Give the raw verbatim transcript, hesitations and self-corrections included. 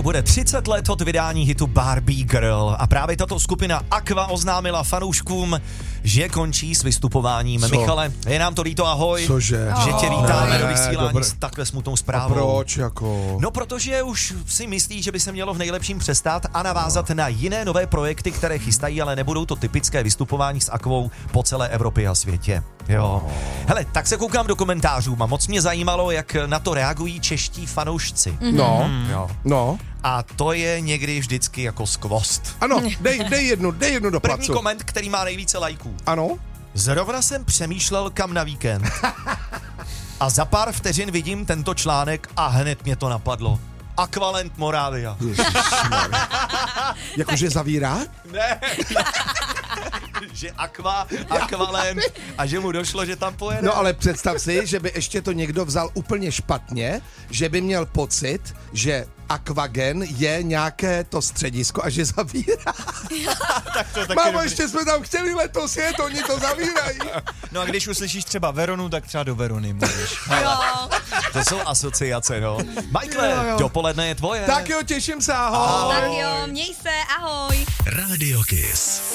to bude třicet let od vydání hitu Barbie Girl a právě tato skupina Aqua oznámila fanouškům, že končí s vystupováním. Co? Michale, je nám to líto, ahoj. Cože? Že tě vítáme Ne, do vysílání dobře. s takhle smutnou A zprávou. proč jako? No, protože už si myslí, že by se mělo v nejlepším přestát a navázat no. na jiné nové projekty, které chystají, ale nebudou to typické vystupování s Aquou po celé Evropě a světě. Jo. No. Hele, tak se koukám do komentářů a moc mě zajímalo, jak na to reagují čeští fanoušci. No, Jo. no. A to je někdy vždycky jako skvost. Ano, dej, dej jednu, dej jednu do První placu. koment, který má nejvíce lajků. Ano? Zrovna jsem přemýšlel, kam na víkend. A za pár vteřin vidím tento článek a hned mě to napadlo. Aqualand Moravia. Ježišmarja. Jakože zavírá? Ne. Že Aqua, Aqualand a že mu došlo, že tam pojede. No ale představ si, že by ještě to někdo vzal úplně špatně, že by měl pocit, že Aquagen je nějaké to středisko a že zavírá. tak to taky Mámo, dobrý. ještě jsme tam chtěli letos jet, oni to zavírají. No a když uslyšíš třeba Veronu, tak třeba do Veruny můžeš. To jsou asociace, no. Michael, Jo, jo. dopoledne je tvoje. Tak jo, těším se, ahoj. Tak jo, měj se, ahoj. Radio Kiss.